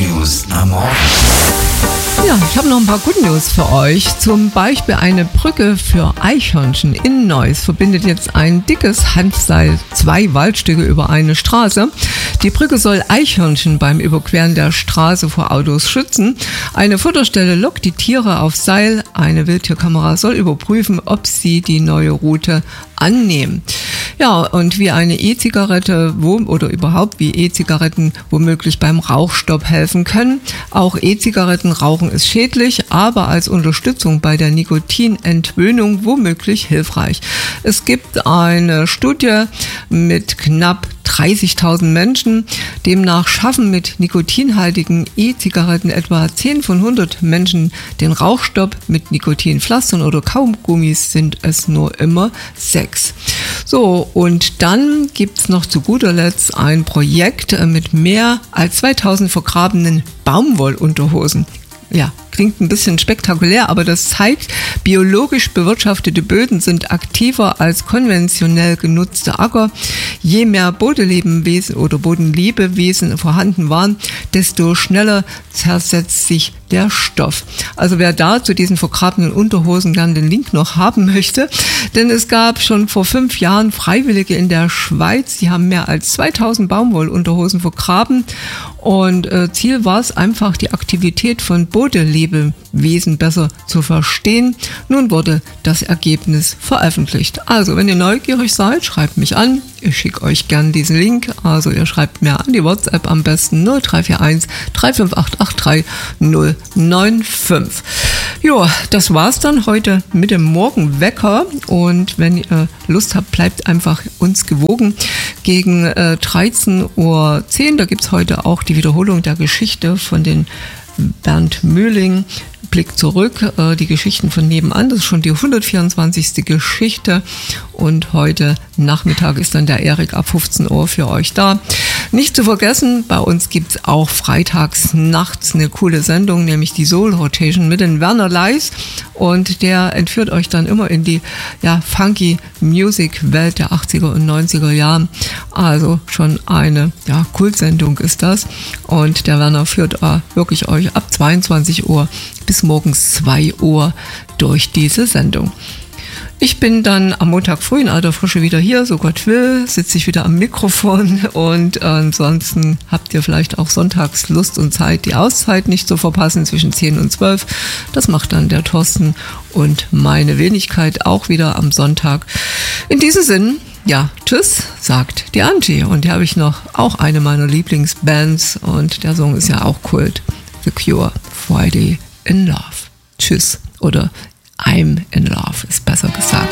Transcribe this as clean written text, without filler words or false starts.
News am Morgen. Ja, ich habe noch ein paar Good News für euch. Zum Beispiel eine Brücke für Eichhörnchen in Neuss verbindet jetzt ein dickes Hanfseil 2 Waldstücke über eine Straße. Die Brücke soll Eichhörnchen beim Überqueren der Straße vor Autos schützen. Eine Futterstelle lockt die Tiere auf Seil. Eine Wildtierkamera soll überprüfen, ob sie die neue Route annehmen. Ja, und wie eine E-Zigarette oder überhaupt wie E-Zigaretten womöglich beim Rauchstopp helfen können. Auch E-Zigaretten rauchen ist schädlich, aber als Unterstützung bei der Nikotinentwöhnung womöglich hilfreich. Es gibt eine Studie mit knapp 30.000 Menschen. Demnach schaffen mit nikotinhaltigen E-Zigaretten etwa 10 von 100 Menschen den Rauchstopp. Mit Nikotinpflastern oder Kaugummis sind es nur immer 6. So, und dann gibt es noch zu guter Letzt ein Projekt mit mehr als 2000 vergrabenen Baumwollunterhosen. Ja, klingt ein bisschen spektakulär, aber das zeigt, biologisch bewirtschaftete Böden sind aktiver als konventionell genutzte Acker. Je mehr Bodenlebewesen oder Bodenlebewesen vorhanden waren, desto schneller zersetzt sich der Stoff. Also wer da zu diesen vergrabenen Unterhosen gern den Link noch haben möchte, denn es gab schon vor 5 Jahren Freiwillige in der Schweiz, die haben mehr als 2000 Baumwollunterhosen vergraben und Ziel war es einfach, die Aktivität von Bodenlebewesen besser zu verstehen. Nun wurde das Ergebnis veröffentlicht. Also wenn ihr neugierig seid, schreibt mich an. Ich schicke euch gern diesen Link. Also ihr schreibt mir an die WhatsApp am besten 0341 35883 095. Ja, das war's dann heute mit dem Morgenwecker. Und wenn ihr Lust habt, bleibt einfach uns gewogen. Gegen 13:10 Uhr, da gibt's heute auch die Wiederholung der Geschichte von den Bernd Möhling. Blick zurück, die Geschichten von nebenan, das ist schon die 124. Geschichte und heute Nachmittag ist dann der Erik ab 15 Uhr für euch da. Nicht zu vergessen, bei uns gibt es auch freitags nachts eine coole Sendung, nämlich die Soul Rotation mit den Werner Leis und der entführt euch dann immer in die funky Music Welt der 80er und 90er Jahren. Also schon eine Kultsendung ist das und der Werner führt wirklich euch ab 22 Uhr bis morgens 2 Uhr durch diese Sendung. Ich bin dann am Montag früh in alter Frische wieder hier, so Gott will, sitze ich wieder am Mikrofon und ansonsten habt ihr vielleicht auch sonntags Lust und Zeit, die Auszeit nicht zu verpassen zwischen 10 und 12. Das macht dann der Thorsten und meine Wenigkeit auch wieder am Sonntag. In diesem Sinn, tschüss, sagt die Angie. Und hier habe ich noch auch eine meiner Lieblingsbands und der Song ist ja auch Kult. The Cure, Friday in Love. Tschüss oder I'm in